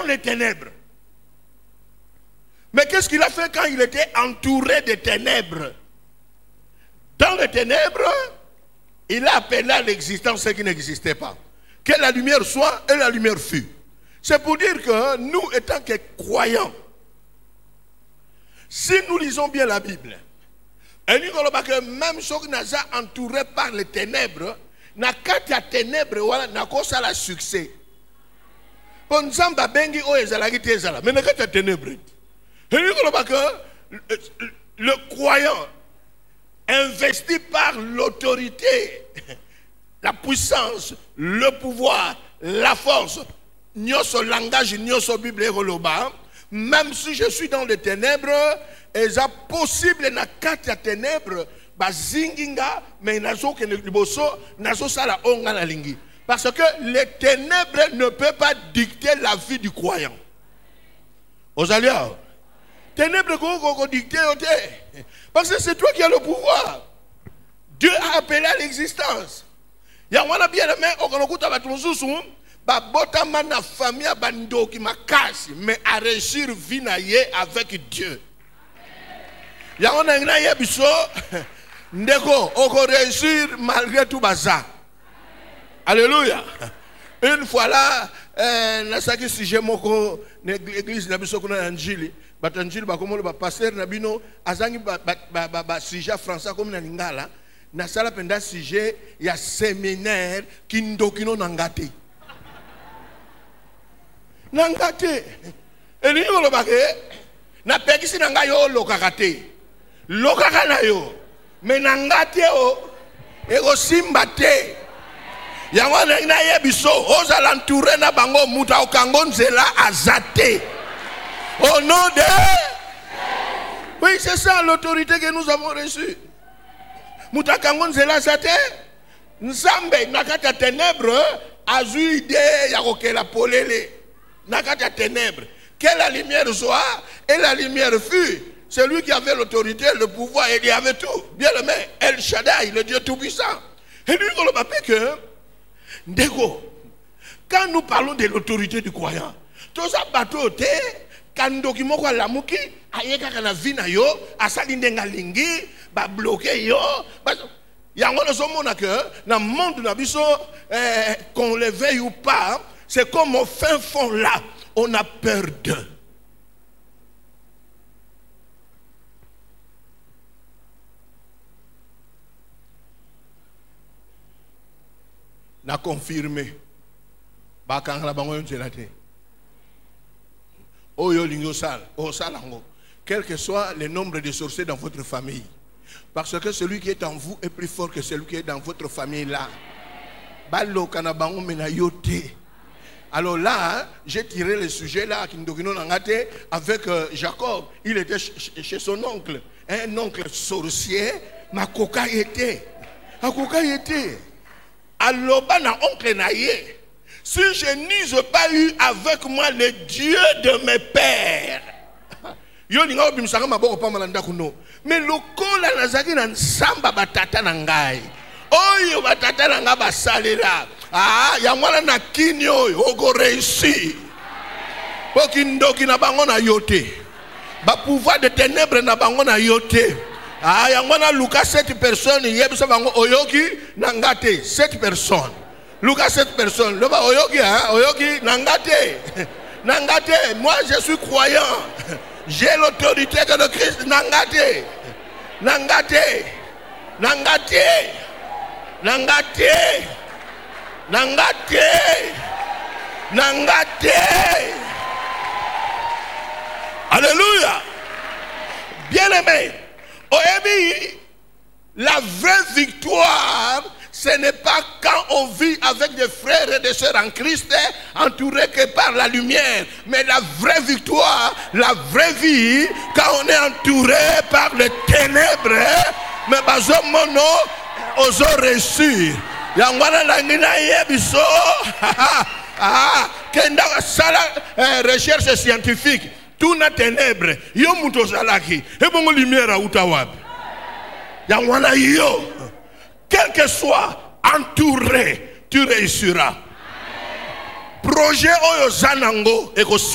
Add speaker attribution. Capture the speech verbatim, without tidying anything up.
Speaker 1: les ténèbres. Mais qu'est-ce qu'il a fait quand il était entouré de ténèbres? Dans les ténèbres, il a appelé à l'existence ce qui n'existait pas. Que la lumière soit et la lumière fut. C'est pour dire que nous, étant que croyants, si nous lisons bien la Bible, et nous voyons que même ceux qui sont entourés par les ténèbres, na kati ya ténèbres wala na kosa la succès. Pour nzamba bengi o ezala ki ezala, mais na kati ya ténèbres. Et nous voyons que le croyant investi par l'autorité, la puissance, le pouvoir, la force, nyoso langage, nyoso Bible et Roloba, même si je suis dans les ténèbres, et c'est possible na kati ya ténèbres, bazinginga, mais nazo ke liboso, nazo sala onga na lingi. Parce que les ténèbres ne peuvent pas dicter la vie du croyant. Aux alliés, ténèbres qu'on dicter, parce que c'est toi qui as le pouvoir. Dieu a appelé à l'existence. Il y a un bien aimé, on a écouté à Batouzousou, Babotama na famille bando qui m'a cassé, mais à réussir vie avec Dieu. Il y a un aïna biso, ndeko, on peut réussir malgré tout bazar. Alléluia. Une fois là, nasaki sujet moko l'église na biso kuna anjili, batanjili ba komo ba pasteur na bino azangi ba ba ba sujet français comme na lingala, na sala penda sujet ya séminaire kindokino nangate. Nangate. Eli ngolo bake na pekisi nanga yo lokakate. Lokaka na yo. Mais nangate o ego simbate. Yango na yebiso oza l'entouré na bango muta okango nzela azate. Au nom de... Oui, c'est ça l'autorité que nous avons reçue. Muta kango nzela azate. Nzambe nakata ténèbres azu idée ya kokela polele. Nakata ténèbres. Que la lumière soit et la lumière fut. C'est lui qui avait l'autorité, le pouvoir, et il y avait tout. Bien aimé, El Shaddai, le Dieu tout-puissant. Et lui, on le rappelle que, Ndeko, quand nous parlons de l'autorité du croyant, tout ça, bateau, quand nous documentons la mouki, ayeka kana vina yo, asalinde ngalingi, ba bloqué yo, il y a un monde que, dans le monde, qu'on le veuille ou pas, c'est comme au fin fond là, on a peur d'eux. Na confirmé bakanga bango nzelate oyo lingo sal o salango quel que soit le nombre de sorciers dans votre famille, parce que celui qui est en vous est plus fort que celui qui est dans votre famille là. Balo kana bango mena yote. Alors là, j'ai tiré le sujet là qui nous ngate avec euh, Jacob. Il était ch chez son oncle, un oncle sorcier, ma coca était. Ma coca était. Alors, oncle naïe, si je n'eusse pas eu avec moi le Dieu de mes pères, mais le col à Nazaki n'a samba batata nangai. Oh, yo batata nanga basalela. Ah, yamwana na kinyo, ogo réussi. Pokindo kina bango na yote. Ba pouvoir de ténèbres na bango na yote. Ah, yangwana Lucas sept personnes, yebisa bango oyoki nangate sept personnes. Lucas sept personnes. Le ba oyoki hein, oyoki nangate. Nangate, moi je suis croyant. J'ai l'autorité que le Christ nangate. Nangate. Nangate. Nangate. Nangate. Nangate. Alléluia. Bien-aimé. La vraie victoire, ce n'est pas quand on vit avec des frères et des sœurs en Christ, entourés que par la lumière. Mais la vraie victoire, la vraie vie, quand on est entouré par les ténèbres, mais bazo mono, oso reçu. Yangwana langina yebiso, ah, kenda sala recherche scientifique. Tout na ténèbres, yo muto salaki, et bon lumière à Outawab. Yangwana yo, quel que soit entouré, tu réussiras. Projet oyo zanango, et